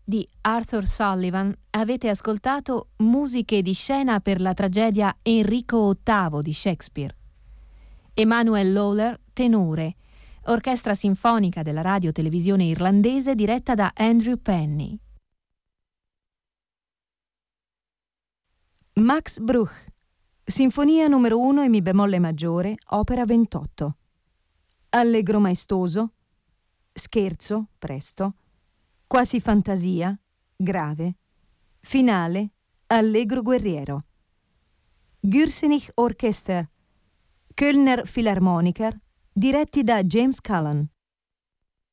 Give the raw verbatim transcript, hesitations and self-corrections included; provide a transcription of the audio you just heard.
Di Arthur Sullivan avete ascoltato musiche di scena per la tragedia Enrico ottavo di Shakespeare. Emanuel Lawler, tenore, orchestra sinfonica della radio-televisione irlandese diretta da Andrew Penny. Max Bruch, Sinfonia numero uno in Mi bemolle maggiore, opera ventotto. Allegro maestoso, scherzo, presto, quasi fantasia, grave, finale, allegro guerriero. Gürzenich Orchester, Kölner Philharmoniker, diretti da James Cullen.